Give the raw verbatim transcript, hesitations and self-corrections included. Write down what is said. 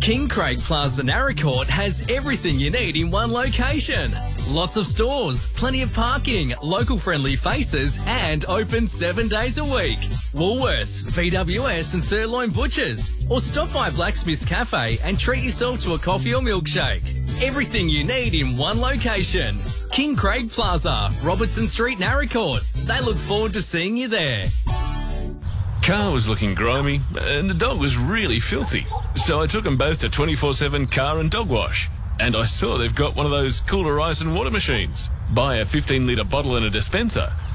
King Craig Plaza Naracoorte has everything you need in one location. Lots of stores, plenty of parking, local friendly faces and open seven days a week. Woolworths, B W S and Sirloin Butchers. Or stop by Blacksmith's Cafe and treat yourself to a coffee or milkshake. Everything you need in one location. King Craig Plaza, Robertson Street, Naracoorte. They look forward to seeing you there. Car was looking grimy and the dog was really filthy. So I took them both to twenty-four seven car and dog wash. And I saw they've got one of those Cool Horizon water machines. Buy a fifteen litre bottle and a dispenser.